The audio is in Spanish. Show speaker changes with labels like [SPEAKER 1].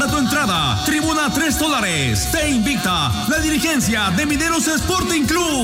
[SPEAKER 1] Compra tu entrada. Tribuna $3. Te invita la dirigencia de Mineros Sporting Club.